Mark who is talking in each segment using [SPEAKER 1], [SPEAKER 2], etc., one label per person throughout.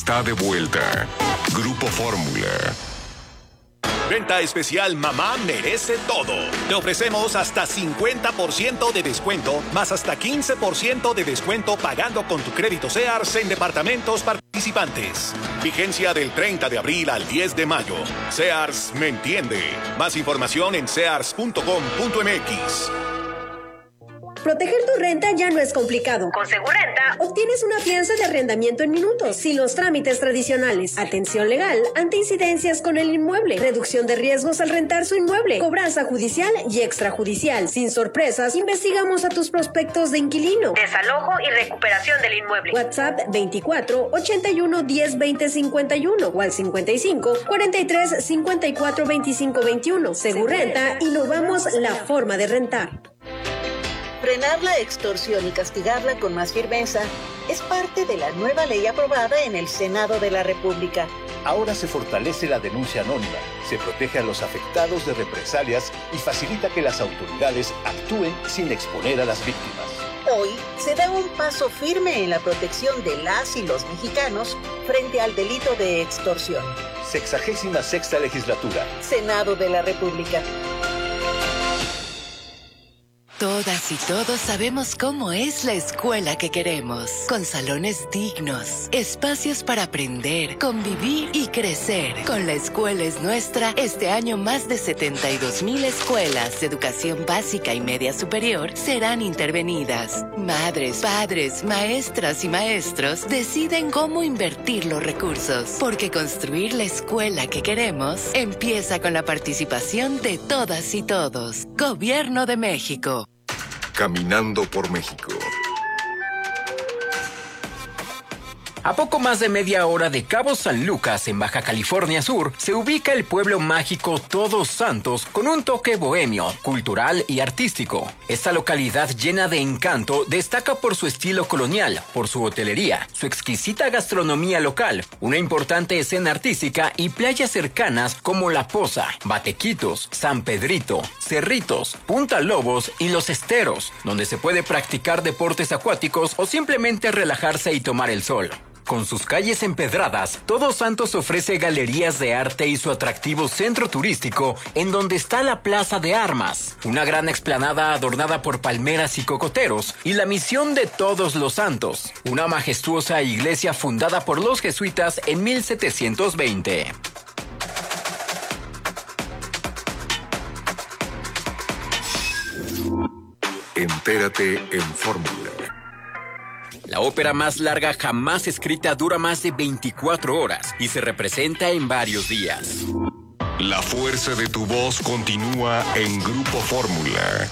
[SPEAKER 1] Está de vuelta. Grupo Fórmula.
[SPEAKER 2] Venta especial Mamá merece todo. Te ofrecemos hasta 50% de descuento, más hasta 15% de descuento pagando con tu crédito Sears en departamentos participantes. Vigencia del 30 de abril al 10 de mayo. Sears me entiende. Más información en sears.com.mx.
[SPEAKER 3] Proteger tu renta ya no es complicado.
[SPEAKER 4] Con Segurrenta
[SPEAKER 3] obtienes una fianza de arrendamiento en minutos, sin los trámites tradicionales, atención legal ante incidencias con el inmueble, reducción de riesgos al rentar su inmueble, cobranza judicial y extrajudicial. Sin sorpresas, investigamos a tus prospectos de inquilino.
[SPEAKER 4] Desalojo y recuperación del inmueble.
[SPEAKER 3] WhatsApp 24 81 10 20 51 o al 55 43 54 25 21. Segurrenta, innovamos la forma de rentar.
[SPEAKER 5] Frenar la extorsión y castigarla con más firmeza es parte de la nueva ley aprobada en el Senado de la República.
[SPEAKER 6] Ahora se fortalece la denuncia anónima, se protege a los afectados de represalias y facilita que las autoridades actúen sin exponer a las víctimas.
[SPEAKER 5] Hoy se da un paso firme en la protección de las y los mexicanos frente al delito de extorsión.
[SPEAKER 6] 66ª Legislatura.
[SPEAKER 5] Senado de la República.
[SPEAKER 7] Todas y todos sabemos cómo es la escuela que queremos, con salones dignos, espacios para aprender, convivir y crecer. Con La Escuela es Nuestra, este año más de 72,000 escuelas de educación básica y media superior serán intervenidas. Madres, padres, maestras y maestros deciden cómo invertir los recursos, porque construir la escuela que queremos empieza con la participación de todas y todos. Gobierno de México.
[SPEAKER 1] Caminando por México.
[SPEAKER 8] A poco más de media hora de Cabo San Lucas, en Baja California Sur, se ubica el pueblo mágico Todos Santos con un toque bohemio, cultural y artístico. Esta localidad llena de encanto destaca por su estilo colonial, por su hotelería, su exquisita gastronomía local, una importante escena artística y playas cercanas como La Poza, Batequitos, San Pedrito, Cerritos, Punta Lobos y Los Esteros, donde se puede practicar deportes acuáticos o simplemente relajarse y tomar el sol. Con sus calles empedradas, Todos Santos ofrece galerías de arte y su atractivo centro turístico, en donde está la Plaza de Armas, una gran explanada adornada por palmeras y cocoteros, y la Misión de Todos los Santos, una majestuosa iglesia fundada por los jesuitas en 1720.
[SPEAKER 1] Entérate en Fórmula.
[SPEAKER 8] La ópera más larga jamás escrita dura más de 24 horas y se representa en varios días.
[SPEAKER 1] La fuerza de tu voz continúa en Grupo Fórmula.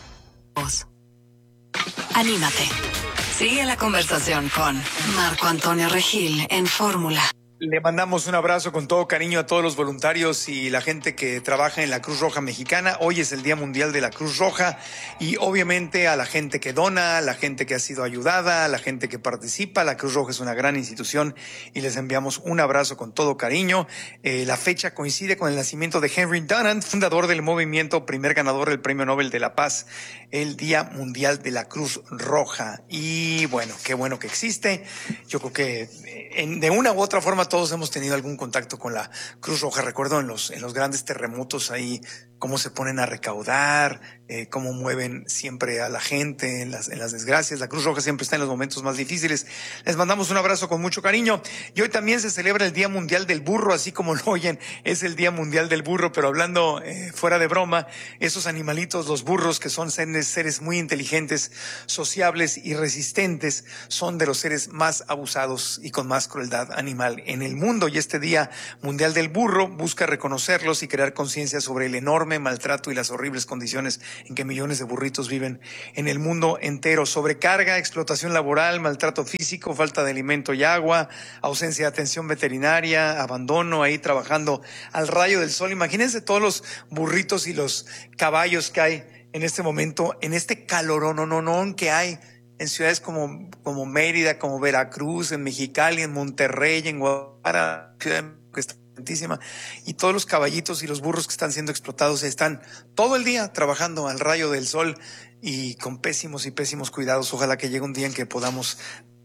[SPEAKER 7] Anímate. Sigue la conversación con Marco Antonio Regil en Fórmula.
[SPEAKER 9] Le mandamos un abrazo con todo cariño a todos los voluntarios y la gente que trabaja en la Cruz Roja Mexicana. Hoy es el Día Mundial de la Cruz Roja y obviamente a la gente que dona, a la gente que ha sido ayudada, a la gente que participa. La Cruz Roja es una gran institución y les enviamos un abrazo con todo cariño. La fecha coincide con el nacimiento de Henry Dunant, fundador del movimiento, primer ganador del Premio Nobel de la Paz, el Día Mundial de la Cruz Roja. Y bueno, qué bueno que existe. Yo creo que de una u otra forma todos hemos tenido algún contacto con la Cruz Roja. Recuerdo en los grandes terremotos ahí cómo se ponen a recaudar, cómo mueven siempre a la gente en las desgracias. La Cruz Roja siempre está en los momentos más difíciles. Les mandamos un abrazo con mucho cariño. Y hoy también se celebra el Día Mundial del Burro, así como lo oyen, es el Día Mundial del Burro, pero hablando fuera de broma, esos animalitos, los burros, que son seres muy inteligentes, sociables y resistentes, son de los seres más abusados y con más crueldad animal en el mundo. Y este Día Mundial del Burro busca reconocerlos y crear conciencia sobre el enorme maltrato y las horribles condiciones en que millones de burritos viven en el mundo entero. Sobrecarga, explotación laboral, maltrato físico, falta de alimento y agua, ausencia de atención veterinaria, abandono ahí trabajando al rayo del sol. Imagínense todos los burritos y los caballos que hay en este momento, en este calorón que hay en ciudades como Mérida, como Veracruz, en Mexicali, en Monterrey, en Guadalajara, Ciudad de México, que está calentísima, y todos los caballitos y los burros que están siendo explotados están todo el día trabajando al rayo del sol y con pésimos cuidados. Ojalá que llegue un día en que podamos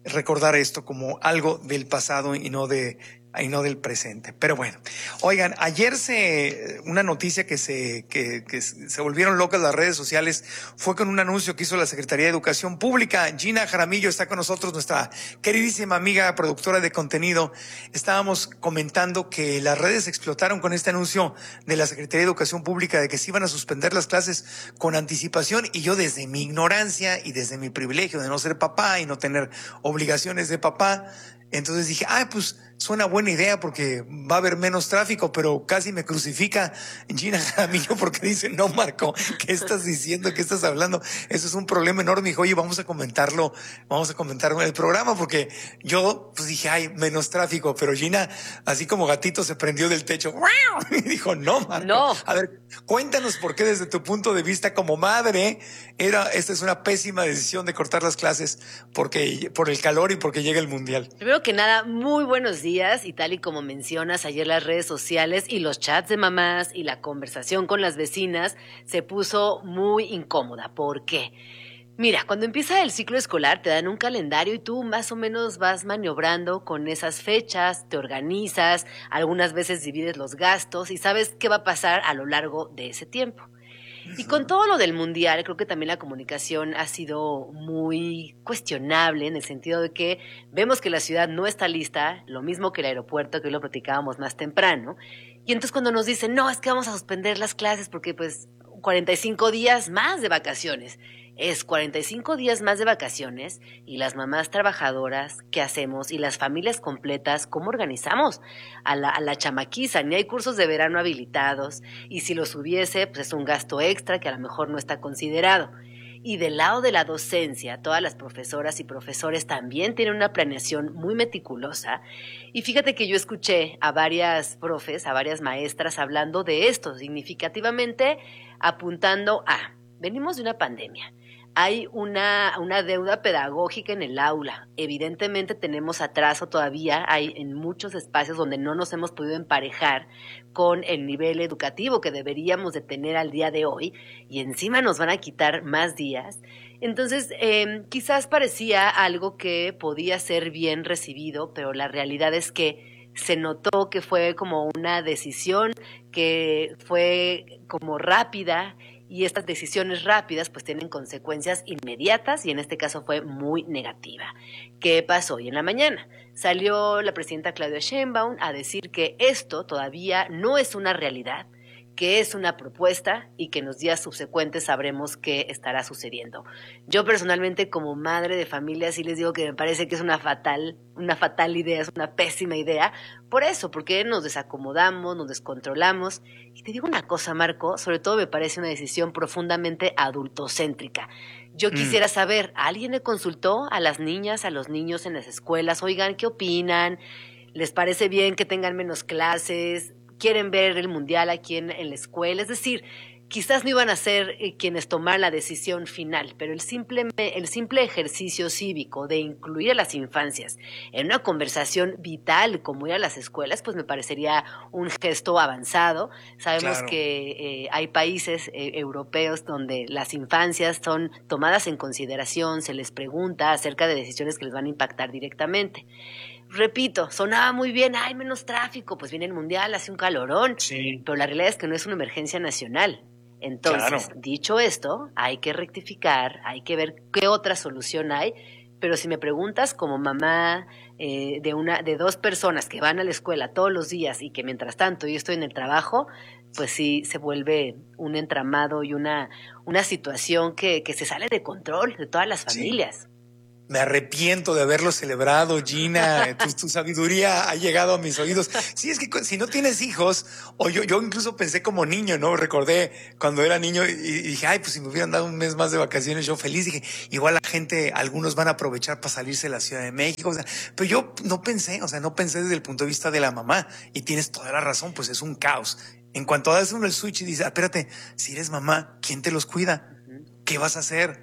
[SPEAKER 9] recordar esto como algo del pasado y no del presente. Pero bueno, oigan, ayer una noticia que se volvieron locas las redes sociales fue con un anuncio que hizo la Secretaría de Educación Pública. Gina Jaramillo está con nosotros, nuestra queridísima amiga productora de contenido. Estábamos comentando que las redes explotaron con este anuncio de la Secretaría de Educación Pública de que se iban a suspender las clases con anticipación, y yo, desde mi ignorancia y desde mi privilegio de no ser papá y no tener obligaciones de papá, entonces dije, pues suena buena idea porque va a haber menos tráfico, pero casi me crucifica Gina Jaramillo porque dice, no, Marco, ¿qué estás diciendo? ¿Qué estás hablando? Eso es un problema enorme. Dijo, oye, vamos a comentarlo en el programa, porque yo pues dije, menos tráfico, pero Gina, así como gatito, se prendió del techo y dijo, no, Marco.
[SPEAKER 10] No.
[SPEAKER 9] A ver, cuéntanos por qué desde tu punto de vista como madre esta es una pésima decisión de cortar las clases por el calor y porque llega el Mundial.
[SPEAKER 10] Primero que nada, muy buenos días, y tal y como mencionas, ayer las redes sociales y los chats de mamás y la conversación con las vecinas se puso muy incómoda. ¿Por qué? Mira, cuando empieza el ciclo escolar te dan un calendario y tú más o menos vas maniobrando con esas fechas, te organizas, algunas veces divides los gastos y sabes qué va a pasar a lo largo de ese tiempo. Y con todo lo del mundial, creo que también la comunicación ha sido muy cuestionable, en el sentido de que vemos que la ciudad no está lista, lo mismo que el aeropuerto, que hoy lo platicábamos más temprano. Y entonces cuando nos dicen, no, es que vamos a suspender las clases porque 45 días más de vacaciones. Es 45 días más de vacaciones, y las mamás trabajadoras, ¿qué hacemos? Y las familias completas, ¿cómo organizamos a la chamaquiza? Ni hay cursos de verano habilitados, y si los hubiese, pues es un gasto extra que a lo mejor no está considerado. Y del lado de la docencia, todas las profesoras y profesores también tienen una planeación muy meticulosa. Y fíjate que yo escuché a varias profes, a varias maestras hablando de esto, significativamente apuntando a, venimos de una pandemia. Hay una deuda pedagógica en el aula. Evidentemente tenemos atraso todavía, hay en muchos espacios donde no nos hemos podido emparejar con el nivel educativo que deberíamos de tener al día de hoy, y encima nos van a quitar más días. Entonces, quizás parecía algo que podía ser bien recibido, pero la realidad es que se notó que fue como una decisión que fue como rápida, y estas decisiones rápidas pues tienen consecuencias inmediatas, y en este caso fue muy negativa. ¿Qué pasó hoy en la mañana? Salió la presidenta Claudia Sheinbaum a decir que esto todavía no es una realidad, que es una propuesta y que en los días subsecuentes sabremos qué estará sucediendo. Yo personalmente, como madre de familia, sí les digo que me parece que es una fatal idea, es una pésima idea. Por eso, porque nos desacomodamos, nos descontrolamos. Y te digo una cosa, Marco, sobre todo me parece una decisión profundamente adultocéntrica. Yo quisiera saber, ¿alguien le consultó a las niñas, a los niños en las escuelas? Oigan, ¿qué opinan? ¿Les parece bien que tengan menos clases? ¿Quieren ver el mundial aquí en la escuela? Es decir, quizás no iban a ser quienes tomaran la decisión final, pero el simple ejercicio cívico de incluir a las infancias en una conversación vital como ir a las escuelas, pues me parecería un gesto avanzado. Sabemos que hay países europeos donde las infancias son tomadas en consideración, se les pregunta acerca de decisiones que les van a impactar directamente. Repito, sonaba muy bien, hay menos tráfico, pues viene el mundial, hace un calorón, pero la realidad es que no es una emergencia nacional. Entonces, dicho esto, hay que rectificar, hay que ver qué otra solución hay, pero si me preguntas como mamá de dos personas que van a la escuela todos los días y que mientras tanto yo estoy en el trabajo, pues sí se vuelve un entramado y una situación que se sale de control de todas las familias.
[SPEAKER 9] Me arrepiento de haberlo celebrado, Gina. Tu sabiduría ha llegado a mis oídos. Sí, es que si no tienes hijos, o yo incluso pensé como niño, ¿no? Recordé cuando era niño y dije, pues si me hubieran dado un mes más de vacaciones, yo feliz. Dije, igual la gente, algunos van a aprovechar para salirse de la Ciudad de México. O sea, pero yo no pensé desde el punto de vista de la mamá. Y tienes toda la razón, pues es un caos. En cuanto das uno el switch y dices, espérate, si eres mamá, ¿quién te los cuida? ¿Qué vas a hacer?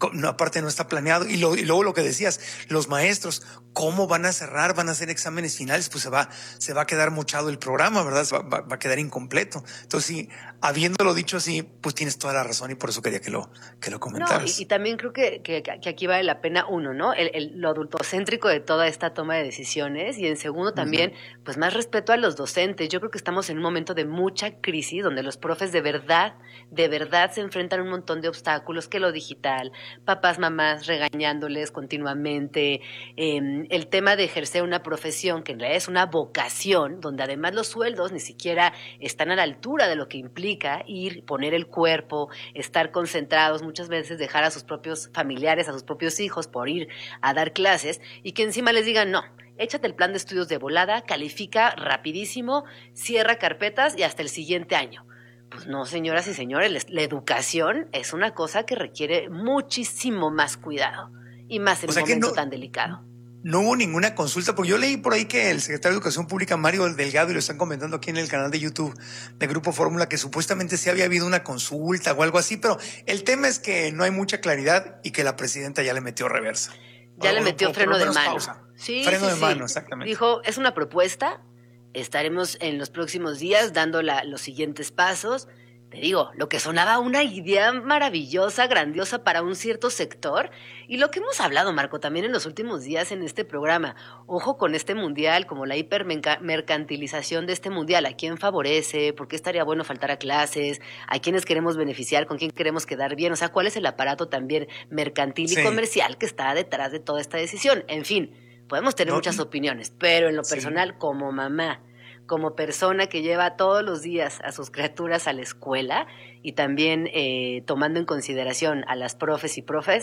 [SPEAKER 9] no, aparte no está planeado. Y luego lo que decías, los maestros, ¿cómo van a cerrar? ¿Van a hacer exámenes finales? Pues se va a quedar mochado el programa, ¿verdad? Va a quedar incompleto. Entonces, sí, habiéndolo dicho así, pues tienes toda la razón y por eso quería que lo comentaras.
[SPEAKER 10] No, y también creo que aquí vale la pena, uno, ¿no? Lo adultocéntrico de toda esta toma de decisiones, y en segundo también, pues más respeto a los docentes. Yo creo que estamos en un momento de mucha crisis donde los profes de verdad se enfrentan a un montón de obstáculos, que lo digital, papás, mamás regañándoles continuamente, el tema de ejercer una profesión que en realidad es una vocación, donde además los sueldos ni siquiera están a la altura de lo que implica ir, poner el cuerpo, estar concentrados, muchas veces dejar a sus propios familiares, a sus propios hijos por ir a dar clases, y que encima les digan no. Échate el plan de estudios de volada, califica rapidísimo, cierra carpetas y hasta el siguiente año. Pues no, señoras y señores, la educación es una cosa que requiere muchísimo más cuidado y más en un momento tan delicado.
[SPEAKER 9] No hubo ninguna consulta, porque yo leí por ahí que el secretario de Educación Pública, Mario Delgado, y lo están comentando aquí en el canal de YouTube de Grupo Fórmula, que supuestamente sí había habido una consulta o algo así, pero el tema es que no hay mucha claridad y que la presidenta ya le metió reversa.
[SPEAKER 10] Ya le metió freno de mano.
[SPEAKER 9] Freno de mano, exactamente.
[SPEAKER 10] Dijo, es una propuesta, estaremos en los próximos días dando los siguientes pasos. Te digo, lo que sonaba una idea maravillosa, grandiosa para un cierto sector, y lo que hemos hablado, Marco, también en los últimos días en este programa. Ojo con este mundial, como la hipermercantilización de este mundial. ¿A quién favorece? ¿Por qué estaría bueno faltar a clases? ¿A quiénes queremos beneficiar? ¿Con quién queremos quedar bien? O sea, ¿cuál es el aparato también mercantil y comercial que está detrás de toda esta decisión? En fin, podemos tener muchas opiniones, pero en lo personal, como mamá, como persona que lleva todos los días a sus criaturas a la escuela, y también tomando en consideración a las profes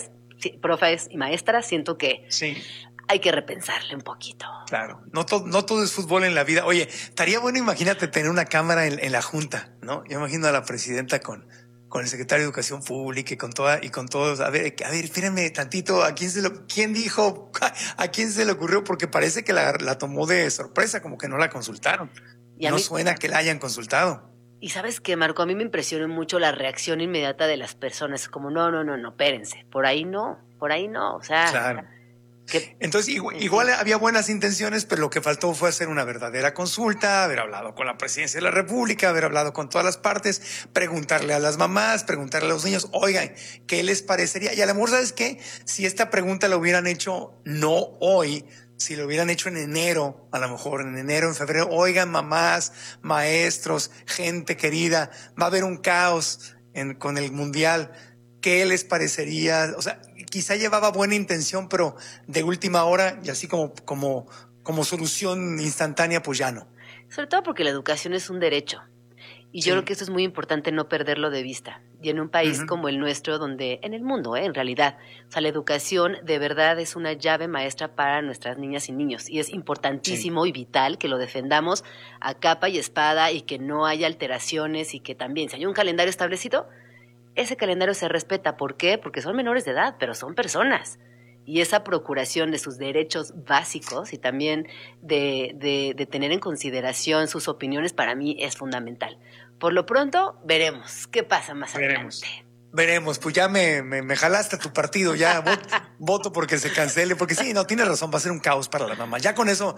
[SPEAKER 10] y maestras, siento que hay que repensarle un poquito.
[SPEAKER 9] Claro, no todo es fútbol en la vida. Oye, estaría bueno, imagínate tener una cámara en la junta, ¿no? Yo imagino a la presidenta con el secretario de Educación Pública y con todos. A ver, espérenme tantito, ¿a quién dijo? ¿A quién se le ocurrió? Porque parece que la tomó de sorpresa, como que no la consultaron. No suena que la hayan consultado.
[SPEAKER 10] Y ¿sabes qué, Marco? A mí me impresionó mucho la reacción inmediata de las personas, como no, espérense, por ahí no, o sea...
[SPEAKER 9] Claro. Entonces, igual había buenas intenciones, pero lo que faltó fue hacer una verdadera consulta, haber hablado con la presidencia de la República, haber hablado con todas las partes, preguntarle a las mamás, preguntarle a los niños, oigan, ¿qué les parecería? Y a lo mejor, ¿sabes qué? Si esta pregunta la hubieran hecho no hoy, si lo hubieran hecho en enero, a lo mejor en enero, en febrero, oigan, mamás, maestros, gente querida, va a haber un caos con el mundial, ¿qué les parecería? O sea, quizá llevaba buena intención, pero de última hora, y así como solución instantánea, pues ya no.
[SPEAKER 10] Sobre todo porque la educación es un derecho. Y yo creo que eso es muy importante no perderlo de vista. Y en un país como el nuestro, donde, en el mundo, en realidad, o sea, la educación de verdad es una llave maestra para nuestras niñas y niños. Y es importantísimo y vital que lo defendamos a capa y espada, y que no haya alteraciones, y que también, si hay un calendario establecido, ese calendario se respeta. ¿Por qué? Porque son menores de edad, pero son personas. Y esa procuración de sus derechos básicos y también de tener en consideración sus opiniones, para mí es fundamental. Por lo pronto, veremos qué pasa más adelante.
[SPEAKER 9] Veremos, pues ya me jalaste a tu partido, ya voto porque se cancele, porque sí, no, tienes razón, va a ser un caos para la mamá. Ya con eso,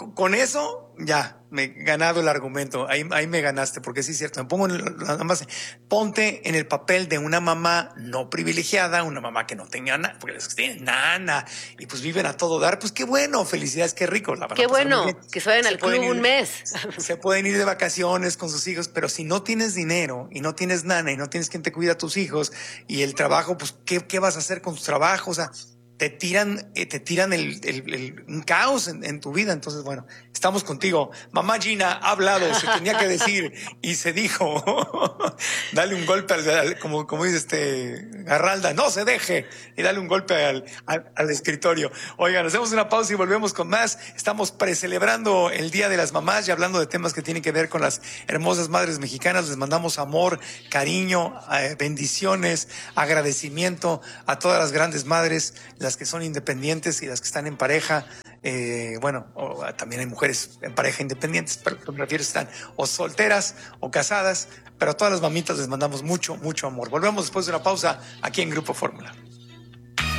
[SPEAKER 9] ya me he ganado el argumento, ahí me ganaste, porque sí es cierto, me pongo nada más, ponte en el papel de una mamá no privilegiada, una mamá que no tenga nada, porque los que tienen nana y pues viven a todo dar, pues qué bueno, felicidades, qué rico.
[SPEAKER 10] Qué bueno, que se vayan al club un mes.
[SPEAKER 9] Se pueden ir de vacaciones con sus hijos, pero si no tienes dinero y no tienes nana y no tienes quien te cuida a tus hijos y el trabajo, pues ¿qué vas a hacer con tus trabajos? O sea, te tiran un caos en tu vida. Entonces, bueno, estamos contigo. Mamá Gina ha hablado, se tenía que decir y se dijo. Dale un golpe como dice Garralda, no se deje, y dale un golpe al escritorio. Oigan, hacemos una pausa y volvemos con más. Estamos precelebrando el Día de las Mamás y hablando de temas que tienen que ver con las hermosas madres mexicanas. Les mandamos amor, cariño, bendiciones, agradecimiento a todas las grandes madres, las que son independientes y las que están en pareja. También hay mujeres en pareja independientes, pero me refiero, están o solteras o casadas, pero a todas las mamitas les mandamos mucho, mucho amor. Volvemos después de una pausa aquí en Grupo Fórmula.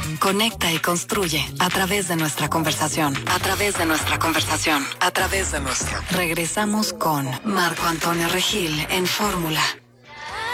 [SPEAKER 7] Conecta y construye a través de nuestra conversación. A través de nuestra conversación. A través de nuestra. Regresamos con Marco Antonio Regil en Fórmula.